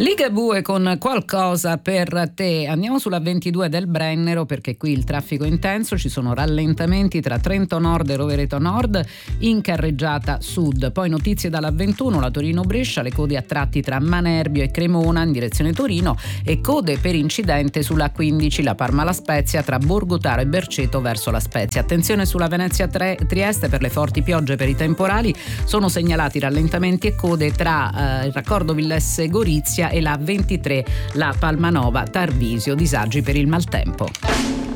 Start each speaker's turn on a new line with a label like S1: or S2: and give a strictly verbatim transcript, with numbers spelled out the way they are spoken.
S1: Ligabue con Qualcosa per te. Andiamo sulla ventidue del Brennero, perché qui il traffico è intenso, ci sono rallentamenti tra Trento Nord e Rovereto Nord in carreggiata sud. Poi notizie dalla ventuno, la Torino-Brescia, le code a tratti tra Manerbio e Cremona in direzione Torino e code per incidente sulla quindici, la Parma-La Spezia tra Borgotaro e Berceto verso La Spezia. Attenzione sulla Venezia-Trieste per le forti piogge, per i temporali, sono segnalati rallentamenti e code tra eh, il raccordo Villesse-Gorizia e la ventitré, la Palmanova Tarvisio, disagi per il maltempo.